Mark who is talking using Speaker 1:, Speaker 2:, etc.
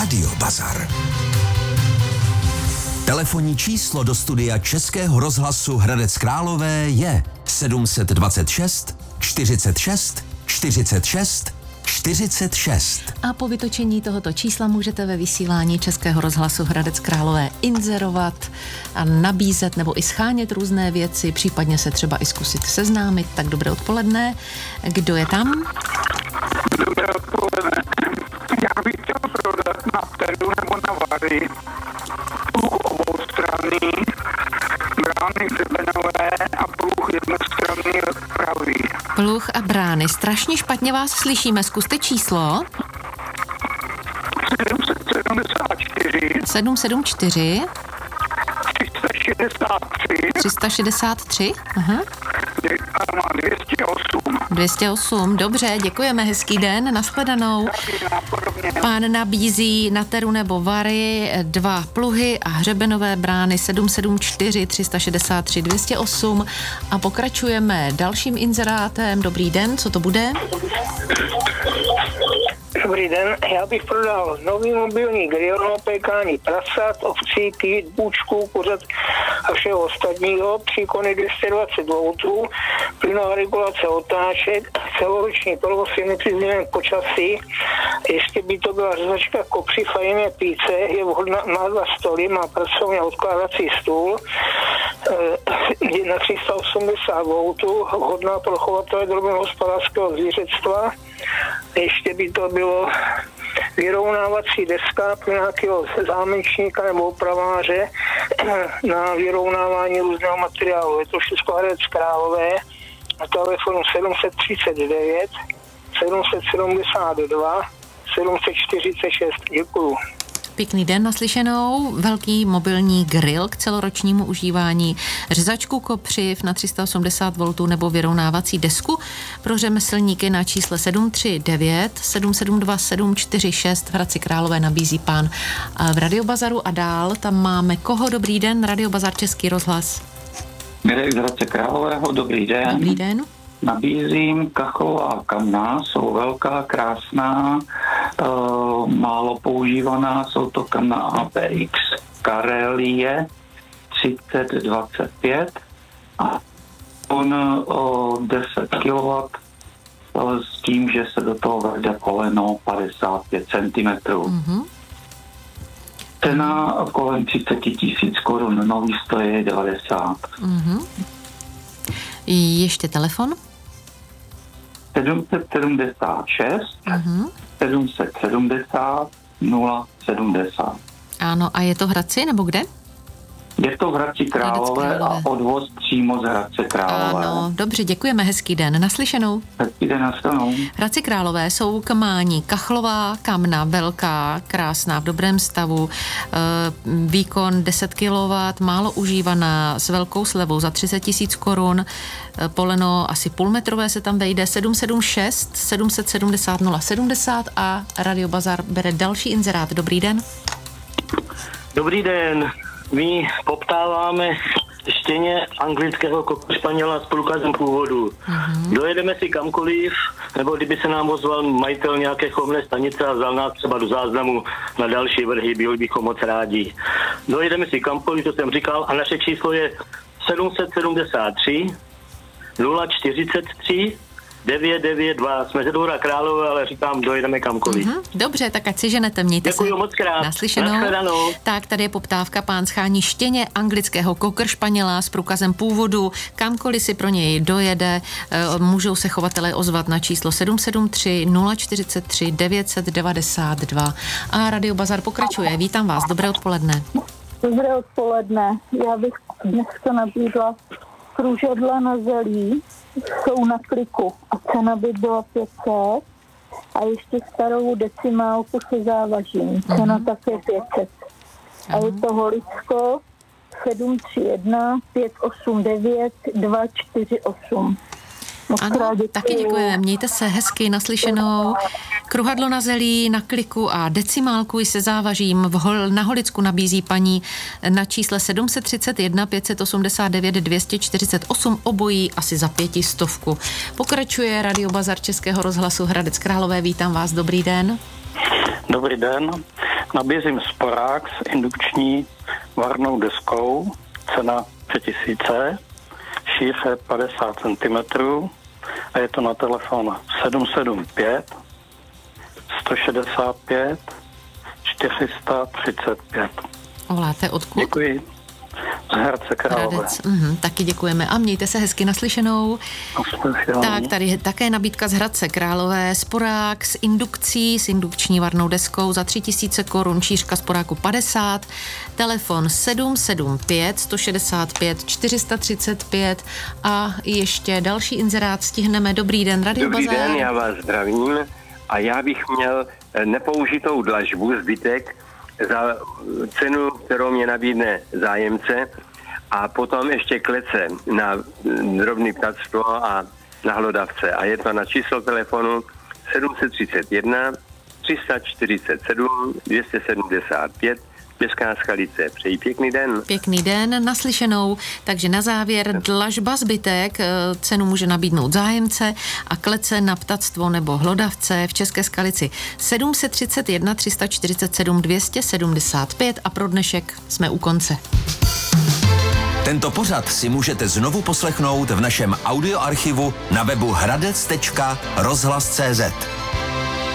Speaker 1: Radio Bazar. Telefonní číslo do studia Českého rozhlasu Hradec Králové je 726 46 46 46.
Speaker 2: A po vytočení tohoto čísla můžete ve vysílání Českého rozhlasu Hradec Králové inzerovat a nabízet nebo i schánět různé věci, případně se třeba i zkusit seznámit. Tak dobré odpoledne. Kdo je tam?
Speaker 3: Dobré odpoledne. Já bych chtěl prodat na Teru nebo na Vary oboustranný, brány hřebenové a pluh jednostranný pravý.
Speaker 2: Pluh a brány. Strašně špatně vás slyšíme. Zkuste číslo.
Speaker 3: 774
Speaker 2: 774
Speaker 3: 363
Speaker 2: 363. Aha.
Speaker 3: 208.
Speaker 2: 208, dobře, děkujeme, hezký den, nashledanou. Pán nabízí na Teru nebo Vary 2 pluhy a hřebenové brány 774 363 208 a pokračujeme dalším inzerátem. Dobrý den, co to bude?
Speaker 4: Dobrý den, já bych prodal nový mobilní grill na opékání prasat, ovcí, kýt, bůčků, kuřat a všeho ostatního, příkony 220 V, plynová regulace otáček, celoroční provoz je nepříznivém počasí, ještě by to byla řezačka kopři fajiné píce, je vhodná, má 2 stoly, má pracovně odkládací stůl, je na 380 V, vhodná pro chovatele drobného hospodářského zvířectva. Ještě by to bylo vyrovnávací deska pro nějakého zámečníka nebo opraváře na vyrovnávání různého materiálu. Je to všechno Hradec Králové na telefonu 739 772 746. Děkuju.
Speaker 2: Pěkný den, naslyšenou. Velký mobilní grill k celoročnímu užívání, řezačku kopřiv na 380 V nebo vyrovnávací desku pro řemeslníky na čísle 739 772 746 v Hradci Králové nabízí pán v Radio Bazaru. A dál tam máme koho? Dobrý den, Radio Bazar, Český rozhlas.
Speaker 5: Mirek z Hradce Králového, dobrý den.
Speaker 2: Dobrý den.
Speaker 5: Nabízím kachlová kamna, jsou velká, krásná, málo používaná, jsou to kamna APX Karelie 3025 a on 10 kW s tím, že se do toho vede koleno 55 cm.
Speaker 2: Mm-hmm.
Speaker 5: Cena kolem 30 000 korun, nový stojí 90.
Speaker 2: Mm-hmm. Ještě telefon?
Speaker 5: 776 770 070.
Speaker 2: Ano, a je to v Hradci nebo kde?
Speaker 5: Je to v Hradci Králové a odvoz přímo z Hradce Králové.
Speaker 2: Ano, dobře, děkujeme, hezký den, naslyšenou.
Speaker 5: Hezký den, naslyšenou.
Speaker 2: V Hradci Králové jsou k mání kachlová kamna, velká, krásná, v dobrém stavu, výkon 10 kW, málo užívaná, s velkou slevou za 30 000 korun, poleno asi půlmetrové se tam vejde, 776 770 070 a Radio Bazar bere další inzerát. Dobrý den.
Speaker 6: Dobrý den. My poptáváme štěně anglického kokošpaněla s průkazem původu. Mm-hmm. Dojedeme si kamkoliv, nebo kdyby se nám ozval majitel nějaké chovné stanice a vzal nás třeba do záznamu na další vrhy, byli bychom moc rádi. Dojedeme si kamkoliv, to jsem říkal, a naše číslo je 773 043 992. Jsme ze Dvora Králové, ale říkám, dojedeme kamkoliv.
Speaker 2: Dobře, tak ať si ženete, mějte se.
Speaker 6: Děkuji moc krát.
Speaker 2: Naslyšenou. Tak, tady je poptávka, pán schání štěně anglického kokr španěla s průkazem původu. Kamkoliv si pro něj dojede, můžou se chovatelé ozvat na číslo 773 043 992. A Radio Bazar pokračuje. Vítám vás, dobré odpoledne.
Speaker 7: Dobré odpoledne. Já bych dneska nabídla kružadla na zelí, jsou na kliku a cena by byla 500 a ještě starou decimálku se závažím. Cena také 500. A je to Holicko 731 589 248.
Speaker 2: Ano, taky děkujeme. Mějte se hezky, naslyšenou. Kruhadlo na zelí, na kliku a decimálku se závažím na Holicku nabízí paní na čísle 731 589 248, obojí asi za 500. Pokračuje Radio Bazar Českého rozhlasu Hradec Králové. Vítám vás, dobrý den.
Speaker 6: Dobrý den.
Speaker 3: Nabízím sporák s indukční varnou deskou, cena 3000, šíře 50 cm a je to na telefon 775 165 435.
Speaker 2: Voláte odkud?
Speaker 3: Děkuji. Z Hradce Králové.
Speaker 2: Hradec. Taky děkujeme a mějte se hezky naslyšenou. Tak, tady je také nabídka z Hradce Králové, sporák s indukcí, s indukční varnou deskou za 3000 korun, šířka sporáku 50, telefon 775 165 435 a ještě další inzerát stihneme. Dobrý den, Radio Bazar.
Speaker 8: Dobrý den, já vás zdravím a já bych měl nepoužitou dlažbu, zbytek, za cenu, kterou mě nabídne zájemce a potom ještě klece na drobný ptactvo a na hlodavce. A je to na číslo telefonu 731 347 275 Česká Skalice. Přeji pěkný den.
Speaker 2: Pěkný den, naslyšenou. Takže na závěr dlažba zbytek, cenu může nabídnout zájemce a klece na ptactvo nebo hlodavce v České Skalici 731 347 275 a pro dnešek jsme u konce.
Speaker 1: Tento pořad si můžete znovu poslechnout v našem audioarchivu na webu hradec.rozhlas.cz.